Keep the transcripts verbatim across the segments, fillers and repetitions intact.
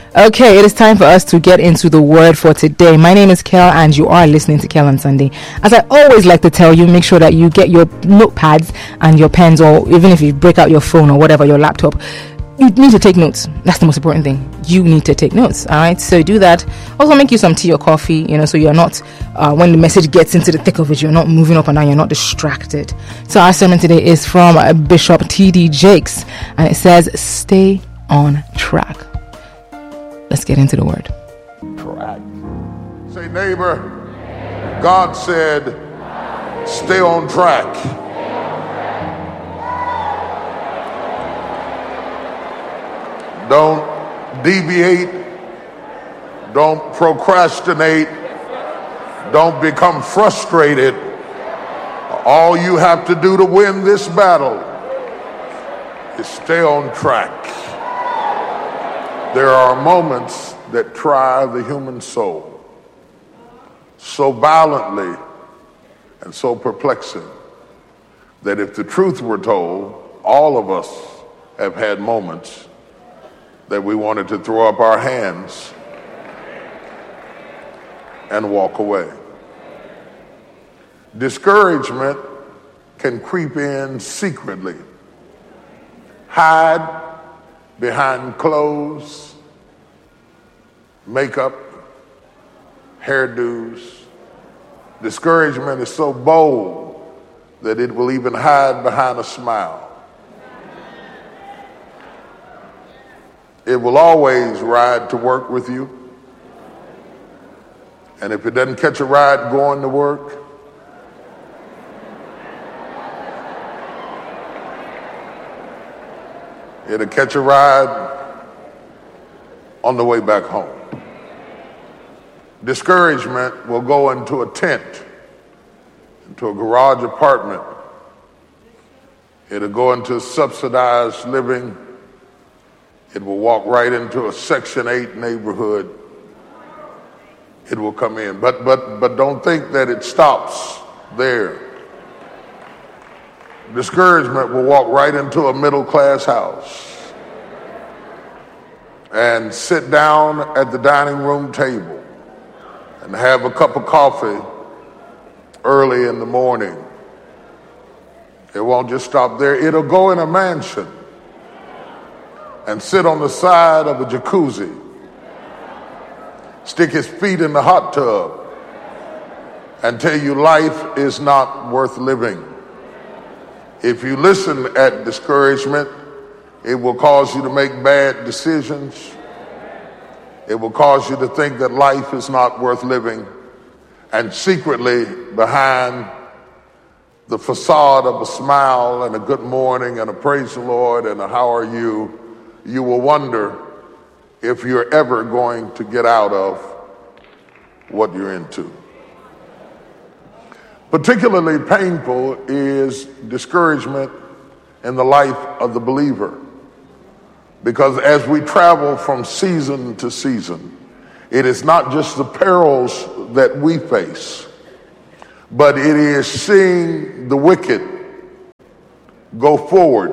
Okay, it is time for us to get into the word for today. My name is Kel, and you are listening to Kel on Sunday. As I always like to tell you, make sure that you get your notepads and your pens, or even if you break out your phone or whatever, your laptop, you need to take notes. That's the most important thing. You need to take notes. All right, so do that. Also, make you some tea or coffee, you know, so you're not, uh, when the message gets into the thick of it, you're not moving up and down, you're not distracted. So our sermon today is from uh, Bishop T D Jakes, and it says, "Stay on track." Let's get into the word. Track. Say, neighbor, God said, stay on track. Don't deviate. Don't procrastinate. Don't become frustrated. All you have to do to win this battle is stay on track. There are moments that try the human soul so violently and so perplexing that if the truth were told, all of us have had moments that we wanted to throw up our hands and walk away. Discouragement can creep in secretly, hide behind clothes, makeup, hairdos. Discouragement is so bold that it will even hide behind a smile. It will always ride to work with you. And if it doesn't catch a ride going to work, it'll catch a ride on the way back home. Discouragement will go into a tent, into a garage apartment. It'll go into subsidized living. It will walk right into a Section eight neighborhood. It will come in. But, but, but don't think that it stops there. Discouragement will walk right into a middle-class house and sit down at the dining room table and have a cup of coffee early in the morning. It won't just stop there. It'll go in a mansion and sit on the side of a jacuzzi, stick his feet in the hot tub, and tell you life is not worth living. If you listen at discouragement, it will cause you to make bad decisions. It will cause you to think that life is not worth living. And secretly, behind the facade of a smile and a good morning and a praise the Lord and a how are you, you will wonder if you're ever going to get out of what you're into. Particularly painful is discouragement in the life of the believer, because as we travel from season to season, it is not just the perils that we face, but it is seeing the wicked go forward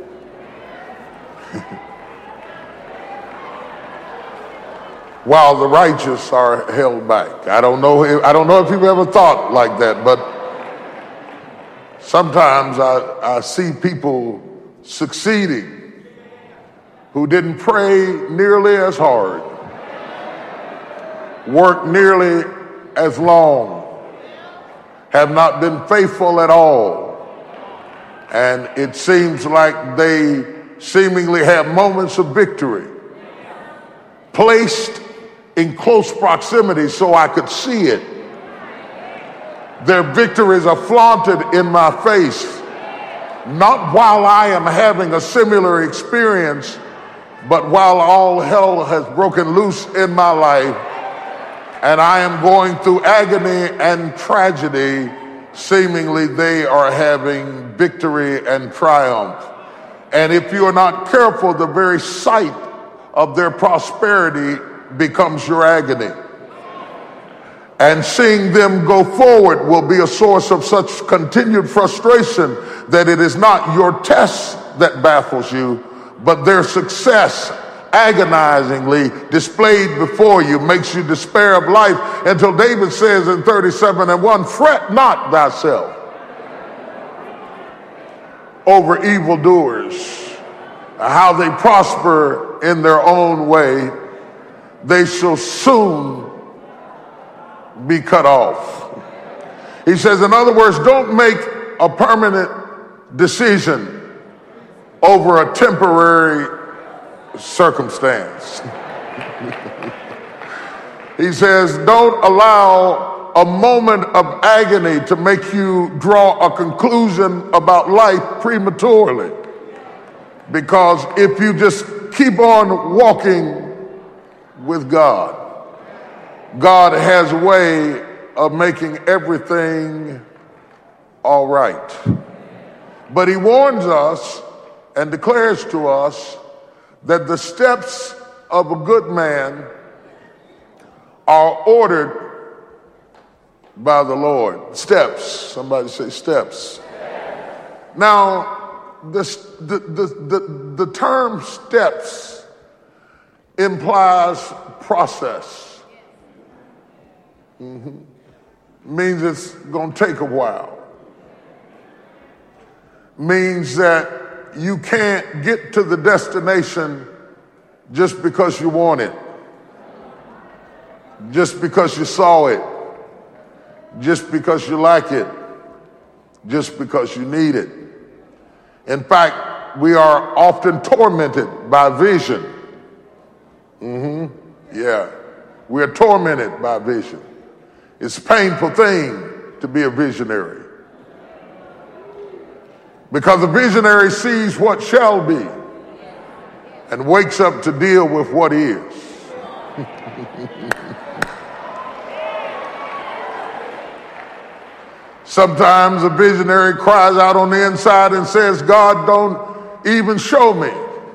while the righteous are held back. I don't know if, I don't know if you've ever thought like that, but sometimes I, I see people succeeding who didn't pray nearly as hard, work nearly as long, have not been faithful at all, and it seems like they seemingly have moments of victory, placed in close proximity so I could see it. Their victories are flaunted in my face, not while I am having a similar experience, but while all hell has broken loose in my life and I am going through agony and tragedy, seemingly they are having victory and triumph. And if you are not careful, the very sight of their prosperity becomes your agony. And seeing them go forward will be a source of such continued frustration that it is not your test that baffles you, but their success agonizingly displayed before you, makes you despair of life, until David says in thirty-seven and one, fret not thyself over evildoers, how they prosper in their own way, they shall soon be cut off. He says, in other words, don't make a permanent decision over a temporary circumstance. He says, don't allow a moment of agony to make you draw a conclusion about life prematurely. Because if you just keep on walking with God, God has a way of making everything all right. But he warns us and declares to us that the steps of a good man are ordered by the Lord. Steps. Somebody say steps. Now, the, the, the, the, the term steps implies process. Mm-hmm. Means it's going to take a while. Means that you can't get to the destination just because you want it, just because you saw it, just because you like it, just because you need it. In fact, we are often tormented by vision. Mm-hmm. Yeah, we are tormented by vision. It's a painful thing to be a visionary, because a visionary sees what shall be and wakes up to deal with what is. Sometimes a visionary cries out on the inside and says, God, don't even show me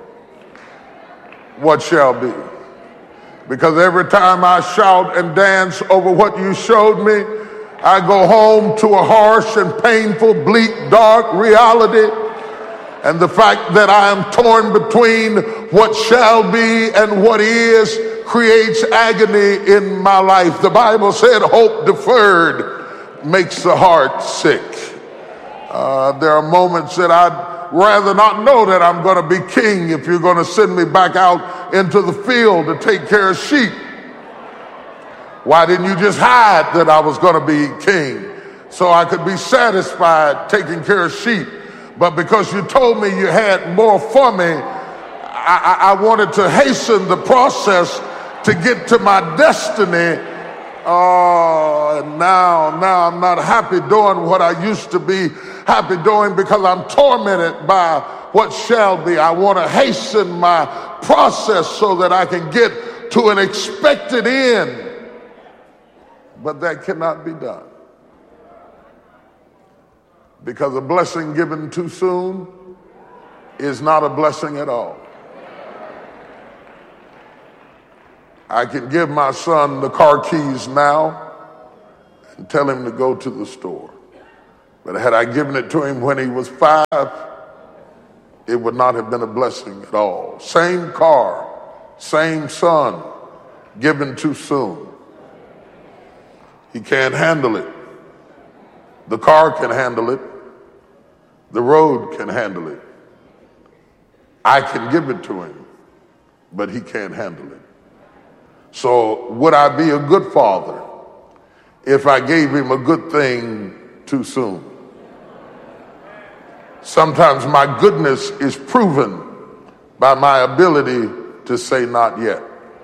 what shall be. Because every time I shout and dance over what you showed me, I go home to a harsh and painful, bleak, dark reality. And the fact that I am torn between what shall be and what is creates agony in my life. The Bible said hope deferred makes the heart sick. Uh, there are moments that I'd rather not know that I'm going to be king if you're going to send me back out into the field to take care of sheep. Why didn't you just hide that I was going to be king so I could be satisfied taking care of sheep? But because you told me you had more for me, I, I, I wanted to hasten the process to get to my destiny. Oh, and now, now I'm not happy doing what I used to be happy doing because I'm tormented by what shall be. I want to hasten my process so that I can get to an expected end. But that cannot be done. Because a blessing given too soon is not a blessing at all. I can give my son the car keys now and tell him to go to the store. But had I given it to him when he was five, it would not have been a blessing at all. Same car, same son, given too soon. He can't handle it. The car can handle it. The road can handle it. I can give it to him, but he can't handle it. So would I be a good father if I gave him a good thing too soon? Sometimes my goodness is proven by my ability to say not yet.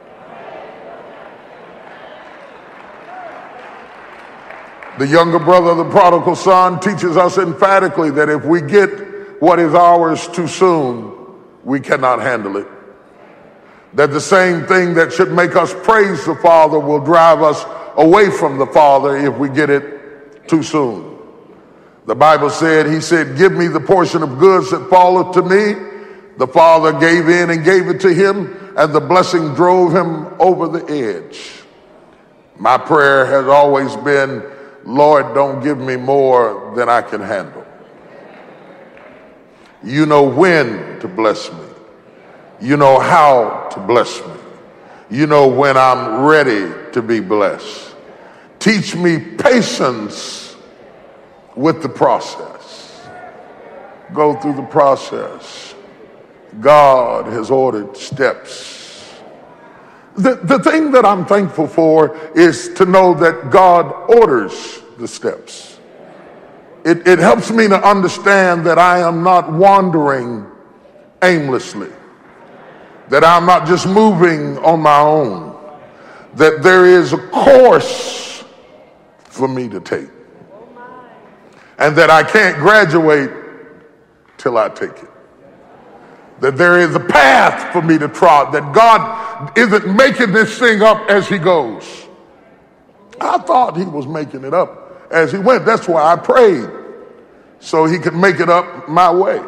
The younger brother of the prodigal son teaches us emphatically that if we get what is ours too soon, we cannot handle it. That the same thing that should make us praise the Father will drive us away from the Father if we get it too soon. The Bible said, he said, give me the portion of goods that falleth to me. The Father gave in and gave it to him, and the blessing drove him over the edge. My prayer has always been, Lord, don't give me more than I can handle. You know when to bless me. You know how to bless me. You know when I'm ready to be blessed. Teach me patience with the process. Go through the process. God has ordered steps. The, the thing that I'm thankful for is to know that God orders the steps. It, it helps me to understand that I am not wandering aimlessly, that I'm not just moving on my own, that there is a course for me to take, and that I can't graduate till I take it. That there is a path for me to trot, that God isn't making this thing up as he goes. I thought he was making it up as he went. That's why I prayed, so he could make it up my way.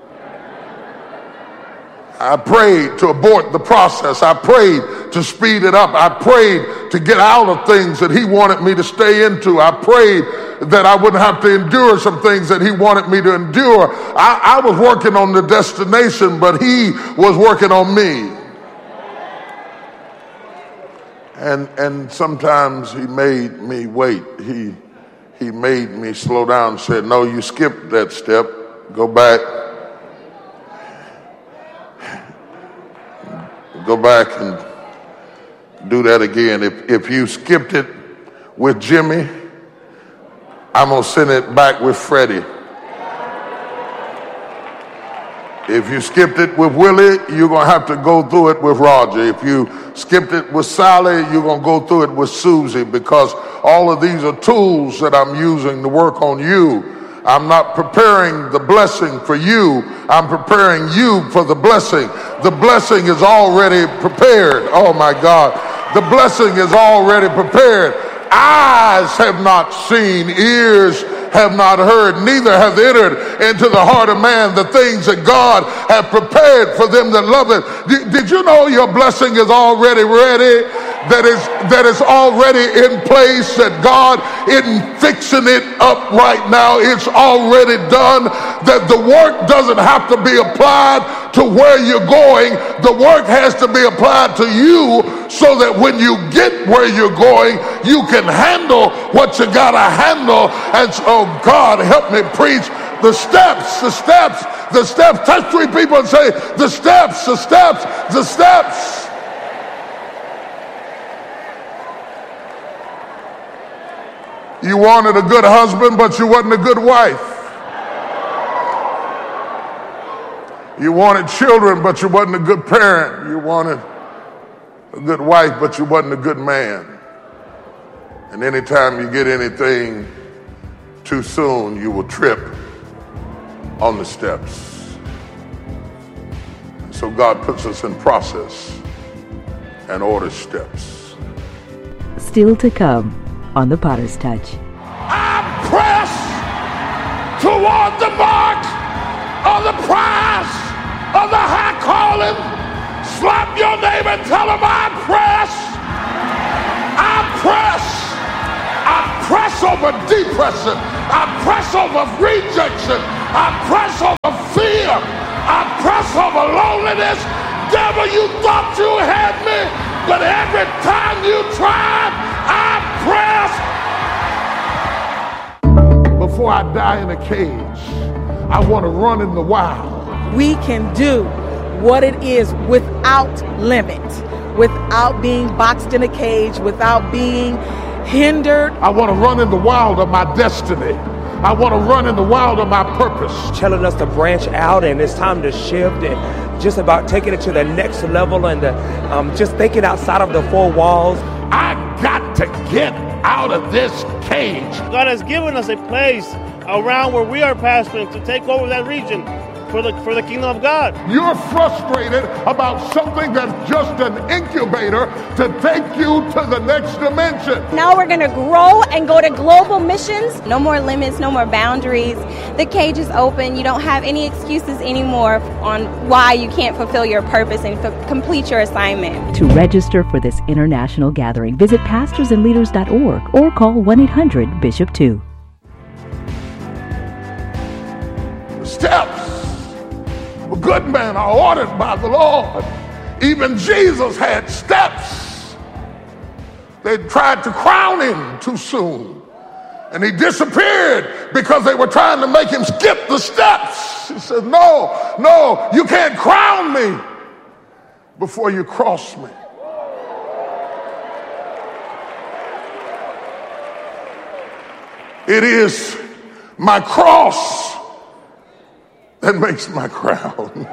I prayed to abort the process. I prayed to speed it up. I prayed to get out of things that he wanted me to stay into. I prayed that I wouldn't have to endure some things that he wanted me to endure. I, I was working on the destination, but he was working on me. And and sometimes he made me wait. He he made me slow down and said, no, you skipped that step. Go back. Go back and do that again. If if you skipped it with Jimmy, I'm going to send it back with Freddie. If you skipped it with Willie, you're going to have to go through it with Roger. If you skipped it with Sally, you're going to go through it with Susie, because all of these are tools that I'm using to work on you. I'm not preparing the blessing for you. I'm preparing you for the blessing. The blessing is already prepared. Oh my God. The blessing is already prepared. Eyes have not seen, ears have not heard, neither have entered into the heart of man the things that God have prepared for them that love it. Did, did you know your blessing is already ready? That is, that is already in place, that God isn't fixing it up right now. It's already done, that the work doesn't have to be applied to where you're going. The work has to be applied to you, so that when you get where you're going, you can handle what you gotta handle. And so, God, help me preach the steps, the steps, the steps. Touch three people and say, the steps, the steps, the steps. You wanted a good husband, but you wasn't a good wife. You wanted children, but you wasn't a good parent. You wanted a good wife, but you wasn't a good man. And anytime you get anything too soon, you will trip on the steps. So God puts us in process and orders steps. Still to come on The Potter's Touch. I press toward the mark of the prize of the high calling. Slap your neighbor and tell him, I press. I press. I press over depression. I press over rejection. I press over fear. I press over loneliness. Devil, you thought you had me, but every time you tried, I press. Before I die in a cage, I want to run in the wild. We can do what it is without limit, without being boxed in a cage, without being hindered. I want to run in the wild of my destiny. I want to run in the wild of my purpose. Telling us to branch out, and it's time to shift, and just about taking it to the next level, and uh, um, just thinking outside of the four walls. I got to get out of this cage. God has given us a place around where we are pastoring to take over that region for the for the kingdom of God. You're frustrated about something that's just an incubator to take you to the next dimension. Now we're going to grow and go to global missions. No more limits, no more boundaries. The cage is open. You don't have any excuses anymore on why you can't fulfill your purpose and f- complete your assignment. To register for this international gathering, visit pastors and leaders dot org or call one eight hundred bishop two. Steps. Good good men are ordered by the Lord. Even Jesus had steps. They tried to crown him too soon, and he disappeared because they were trying to make him skip the steps. He said, no, no, you can't crown me before you cross me. It is my cross that makes my crown.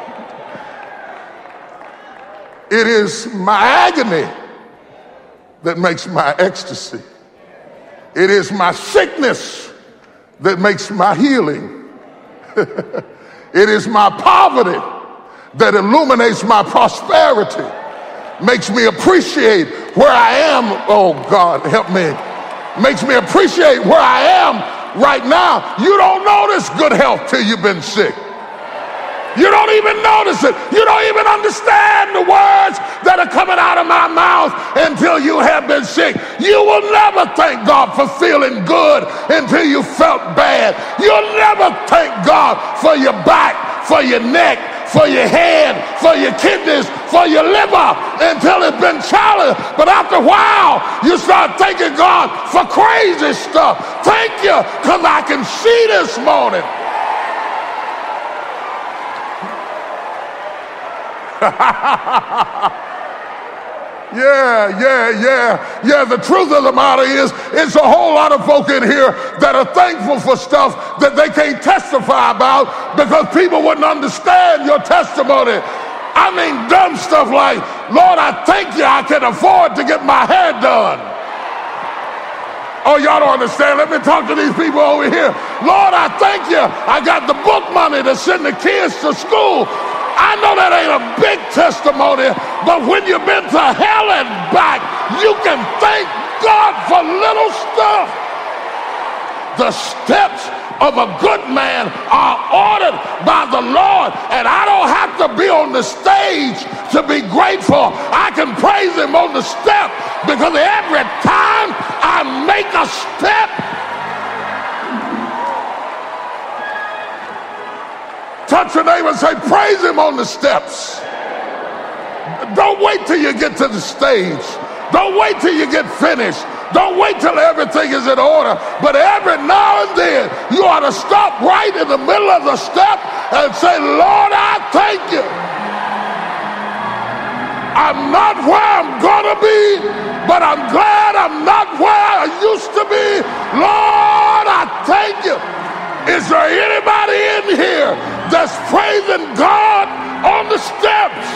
It is my agony that makes my ecstasy. It is my sickness that makes my healing. It is my poverty that illuminates my prosperity, makes me appreciate where I am. Oh God, help me. Makes me appreciate where I am right now. You don't notice good health till you've been sick. You don't even notice it. You don't even understand the words that are coming out of my mouth until you have been sick. You will never thank God for feeling good until you felt bad. You'll never thank God for your back, for your neck, for your head, for your kidneys, for your liver until it's been challenged. But after a while, you start thanking God for crazy stuff. Thank you, because I can see this morning. Yeah, yeah, yeah, yeah. The truth of the matter is, it's a whole lot of folk in here that are thankful for stuff that they can't testify about because people wouldn't understand your testimony. I mean, dumb stuff like, Lord, I thank you I can afford to get my hair done. Oh, y'all don't understand. Let me talk to these people over here. Lord, I thank you I got the book money to send the kids to school. I know that ain't a big testimony, but when you've been to hell and back, you can thank God for little stuff. The steps of a good man are ordered by the Lord, and I don't have to be on the stage to be grateful. I can praise him on the step, because every time I make a step, touch your neighbor and say, praise him on the steps. Don't wait till you get to the stage. Don't wait till you get finished. Don't wait till everything is in order. But every now and then, you ought to stop right in the middle of the step and say, Lord, I thank you. I'm not where I'm gonna be, but I'm glad I'm not where I used to be. Lord, I thank you. Is there anybody in here that's praising God on the steps?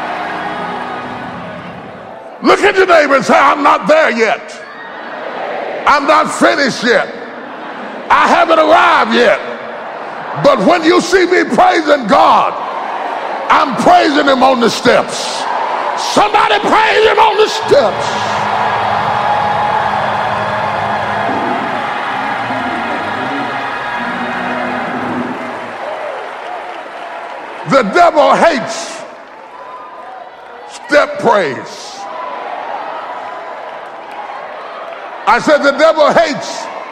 Look at your neighbor and say, I'm not there yet. I'm not finished yet. I haven't arrived yet. But when you see me praising God, I'm praising him on the steps. Somebody praise him on the steps. The devil hates step praise. I said the devil hates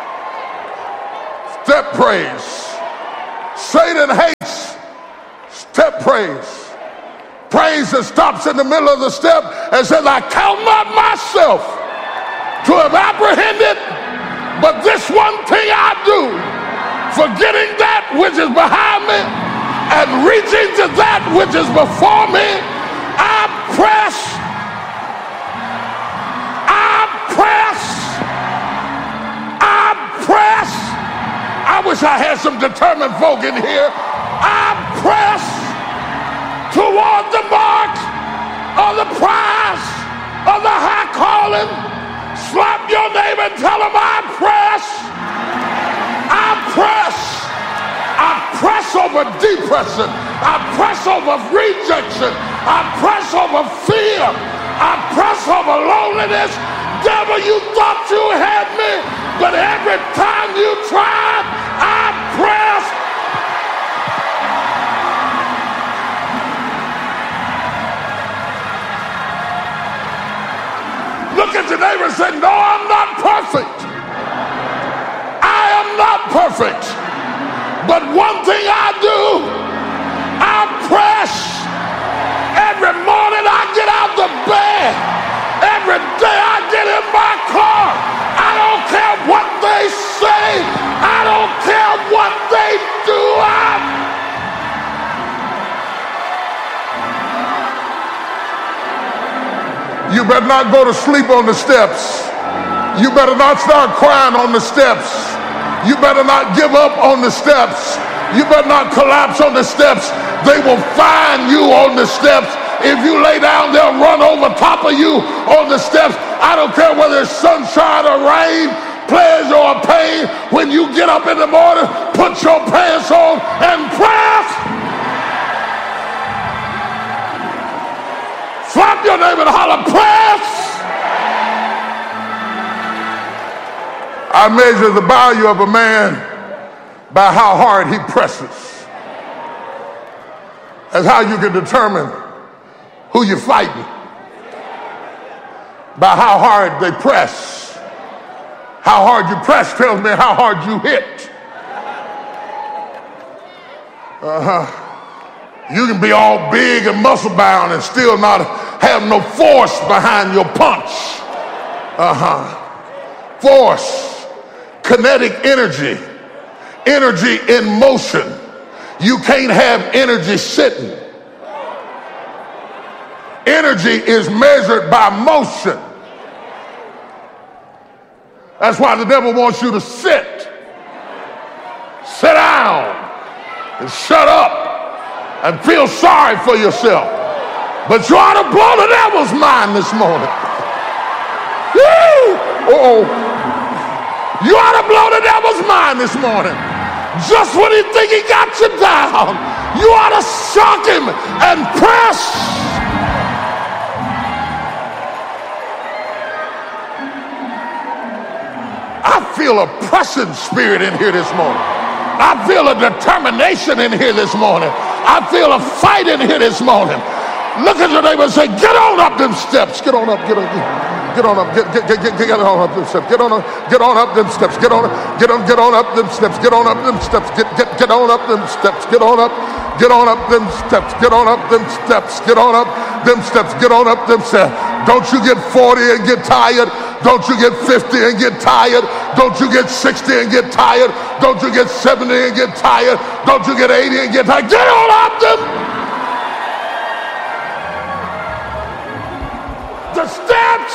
step praise. Satan hates step praise. Praise that stops in the middle of the step and says, I count not myself to have apprehended, but this one thing I do, forgetting that which is behind me and reaching to that which is before me, I press, I press, I press. I wish I had some determined folk in here. I press toward the mark of the prize of the high calling. Slap your neighbor and tell him I press. I press. I press over depression. I press over rejection. I press over fear. I press over loneliness. Devil, you thought you had me, but every time you tried, I pressed. Look at your neighbor and say, no, I'm not perfect. I am not perfect. But one thing I do, I morning I get out the bed, every day I get in my car, I don't care what they say, I don't care what they do, I'm You better not go to sleep on the steps. You better not start crying on the steps. You better not give up on the steps. You better not collapse on the steps. They will find you on the steps. If you lay down, they'll run over top of you on the steps. I don't care whether it's sunshine or rain, pleasure or pain. When you get up in the morning, put your pants on and press. Slap your neighbor and holler, press. I measure the value of a man by how hard he presses. That's how you can determine who you're fighting. By how hard they press. How hard you press tells me how hard you hit. Uh-huh. You can be all big and muscle bound and still not have no force behind your punch. Uh-huh. Force. Kinetic energy, energy in motion. You can't have energy sitting. Energy is measured by motion. That's why the devil wants you to sit. Sit down and shut up and feel sorry for yourself. But you ought to blow the devil's mind this morning. Woo! Uh-oh. You ought to blow the devil's mind this morning. Just when he think he got you down, you ought to shock him and press. I feel a pressing spirit in here this morning. I feel a determination in here this morning. I feel a fight in here this morning. Look at your neighbor and say, get on up them steps. Get on up, get on up. Get on up, get, get, get, get, get on up them steps. Get on up, get on up them steps. Get on, get on, get on up them steps. Get on up them steps. Get, get, get on up them steps. Get on up, get on up them steps. Get on up them steps. Get on up them steps. Get on up them steps. Don't you get forty and get tired. Don't you get fifty and get tired. Don't you get sixty and get tired. Don't you get seventy and get tired. Don't you get eighty and get tired. Get on up them. The steps.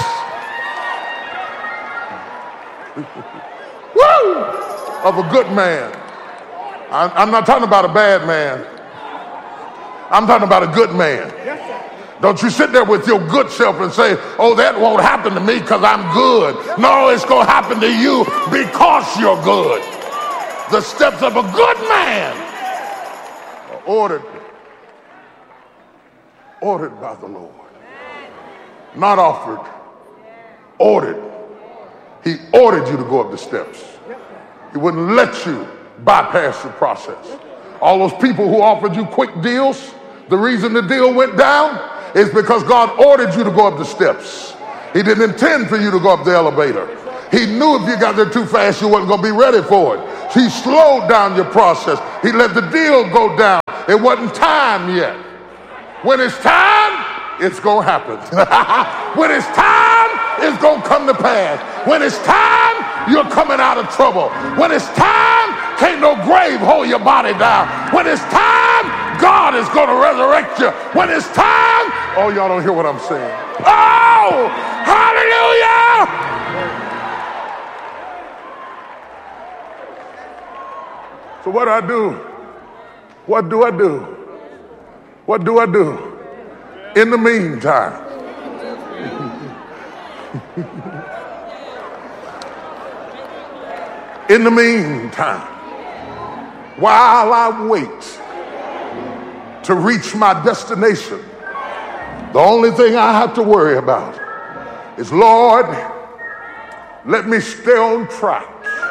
Woo! Of a good man. I, I'm not talking about a bad man. I'm talking about a good man. Don't you sit there with your good self and say, oh, that won't happen to me because I'm good. No, it's going to happen to you because you're good. The steps of a good man are ordered, ordered by the Lord. Not offered, ordered. He ordered you to go up the steps. He wouldn't let you bypass the process. All those people who offered you quick deals, the reason the deal went down is because God ordered you to go up the steps. He didn't intend for you to go up the elevator. He knew if you got there too fast, you wasn't going to be ready for it. He slowed down your process. He let the deal go down. It wasn't time yet. When it's time, it's going to happen. When it's time, it's going to come to pass. When it's time, you're coming out of trouble. When it's time, can't no grave hold your body down. When it's time, God is going to resurrect you. When it's time, oh, y'all don't hear what I'm saying. Oh, hallelujah! So what do I do? What do I do? What do I do? In the meantime, in the meantime, while I wait to reach my destination, the only thing I have to worry about is, Lord, let me stay on track.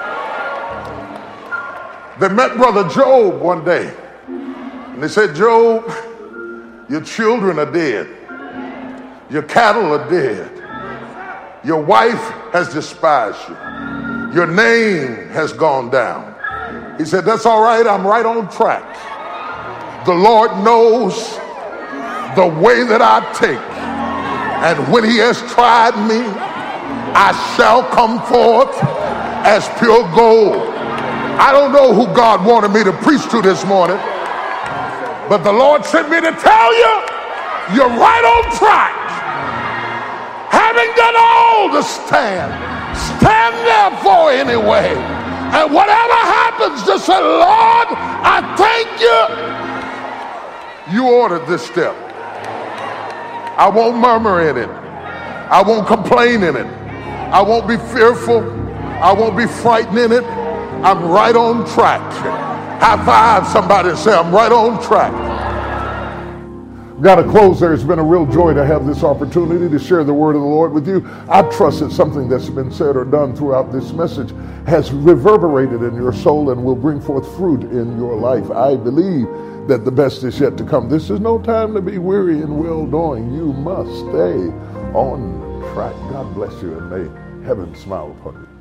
They met Brother Job one day, and they said, Job, your children are dead. Your cattle are dead. Your wife has despised you. Your name has gone down. He said, that's all right. I'm right on track. The Lord knows the way that I take. And when he has tried me, I shall come forth as pure gold. I don't know who God wanted me to preach to this morning, but the Lord sent me to tell you, you're right on track. Having done all to stand, stand therefore anyway. And whatever happens, just say, Lord, I thank you. You ordered this step. I won't murmur in it. I won't complain in it. I won't be fearful. I won't be frightened in it. I'm right on track. High five somebody and say, I'm right on track. Got to close there. It's been a real joy to have this opportunity to share the word of the Lord with you. I trust that something that's been said or done throughout this message has reverberated in your soul and will bring forth fruit in your life. I believe that the best is yet to come. This is no time to be weary in well-doing. You must stay on track. God bless you, and may heaven smile upon you.